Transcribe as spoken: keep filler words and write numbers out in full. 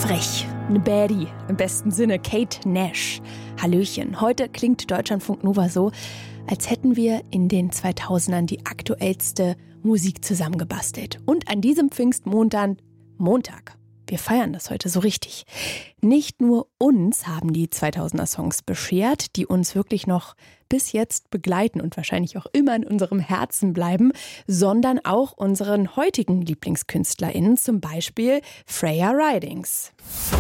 Frech, eine Baddie, im besten Sinne, Kate Nash. Hallöchen, heute klingt Deutschlandfunk Nova so, als hätten wir in den zweitausendern die aktuellste Musik zusammengebastelt. Und an diesem Pfingstmontag, Montag, wir feiern das heute so richtig. Nicht nur uns haben die zweitausender-Songs beschert, die uns wirklich noch bis jetzt begleiten und wahrscheinlich auch immer in unserem Herzen bleiben, sondern auch unseren heutigen LieblingskünstlerInnen, zum Beispiel Freya Ridings.